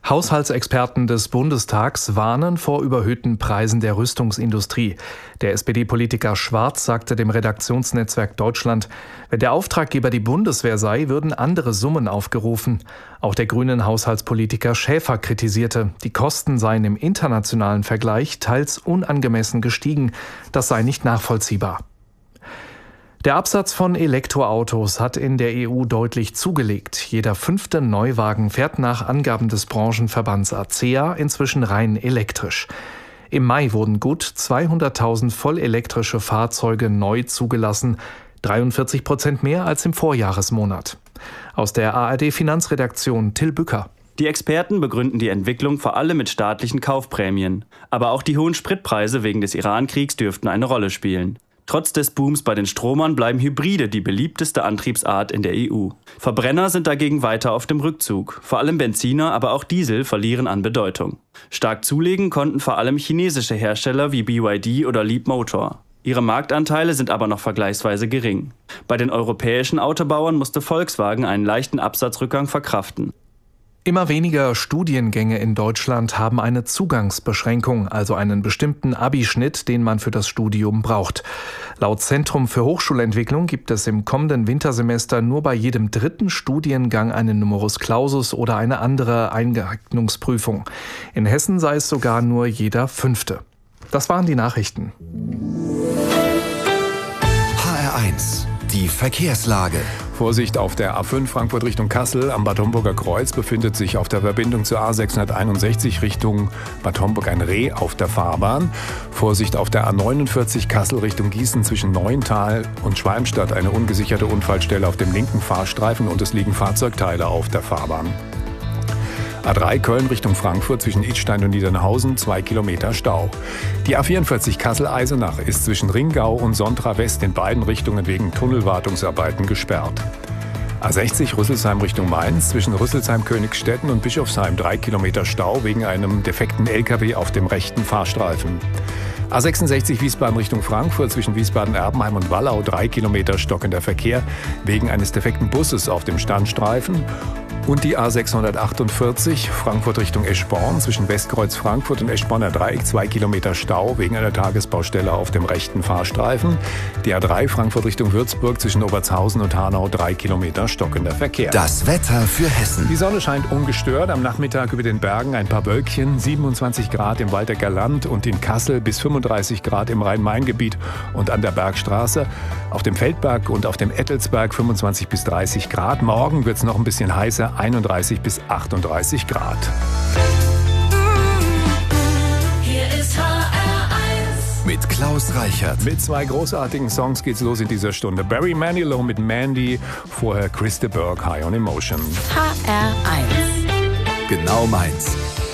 Haushaltsexperten des Bundestags warnen vor überhöhten Preisen der Rüstungsindustrie. Der SPD-Politiker Schwarz sagte dem Redaktionsnetzwerk Deutschland, wenn der Auftraggeber die Bundeswehr sei, würden andere Summen aufgerufen. Auch der grünen Haushaltspolitiker Schäfer kritisierte, die Kosten seien im internationalen Vergleich teils unangemessen gestiegen. Das sei nicht nachvollziehbar. Der Absatz von Elektroautos hat in der EU deutlich zugelegt. Jeder 5. Neuwagen fährt nach Angaben des Branchenverbands ACEA inzwischen rein elektrisch. Im Mai wurden gut 200.000 vollelektrische Fahrzeuge neu zugelassen, 43% mehr als im Vorjahresmonat. Aus der ARD-Finanzredaktion Till Bücker. Die Experten begründen die Entwicklung vor allem mit staatlichen Kaufprämien. Aber auch die hohen Spritpreise wegen des Iran-Kriegs dürften eine Rolle spielen. Trotz des Booms bei den Stromern bleiben Hybride die beliebteste Antriebsart in der EU. Verbrenner sind dagegen weiter auf dem Rückzug. Vor allem Benziner, aber auch Diesel verlieren an Bedeutung. Stark zulegen konnten vor allem chinesische Hersteller wie BYD oder Leapmotor. Ihre Marktanteile sind aber noch vergleichsweise gering. Bei den europäischen Autobauern musste Volkswagen einen leichten Absatzrückgang verkraften. Immer weniger Studiengänge in Deutschland haben eine Zugangsbeschränkung, also einen bestimmten Abischnitt, den man für das Studium braucht. Laut Zentrum für Hochschulentwicklung gibt es im kommenden Wintersemester nur bei jedem 3. Studiengang einen Numerus Clausus oder eine andere Eignungsprüfung. In Hessen sei es sogar nur jeder 5. Das waren die Nachrichten. HR1, die Verkehrslage. Vorsicht auf der A5 Frankfurt Richtung Kassel. Am Bad Homburger Kreuz befindet sich auf der Verbindung zur A661 Richtung Bad Homburg ein Reh auf der Fahrbahn. Vorsicht auf der A49 Kassel Richtung Gießen zwischen Neuental und Schwalmstadt. Eine ungesicherte Unfallstelle auf dem linken Fahrstreifen und es liegen Fahrzeugteile auf der Fahrbahn. A3 Köln Richtung Frankfurt zwischen Idstein und Niedernhausen 2 Kilometer Stau. Die A44 Kassel-Eisenach ist zwischen Ringgau und Sontra West in beiden Richtungen wegen Tunnelwartungsarbeiten gesperrt. A60 Rüsselsheim Richtung Mainz zwischen Rüsselsheim-Königstetten und Bischofsheim 3 Kilometer Stau wegen einem defekten LKW auf dem rechten Fahrstreifen. A66 Wiesbaden Richtung Frankfurt zwischen Wiesbaden-Erbenheim und Wallau 3 Kilometer stockender Verkehr wegen eines defekten Busses auf dem Standstreifen. Und die A648 Frankfurt Richtung Eschborn zwischen Westkreuz Frankfurt und Eschborner Dreieck 2 Kilometer Stau wegen einer Tagesbaustelle auf dem rechten Fahrstreifen. Die A3 Frankfurt Richtung Würzburg zwischen Obertshausen und Hanau 3 Kilometer stockender Verkehr. Das Wetter für Hessen. Die Sonne scheint ungestört. Am Nachmittag über den Bergen ein paar Wölkchen. 27 Grad im Waldecker Land und in Kassel bis 35 Grad im Rhein-Main-Gebiet und an der Bergstraße. Auf dem Feldberg und auf dem Ettelsberg 25 bis 30 Grad. Morgen wird es noch ein bisschen heißer. 31 bis 38 Grad. Hier ist HR1 mit Klaus Reichert. Mit 2 großartigen Songs geht's los in dieser Stunde. Barry Manilow mit Mandy, vorher Chris de Burgh, High on Emotion. HR1 Genau meins.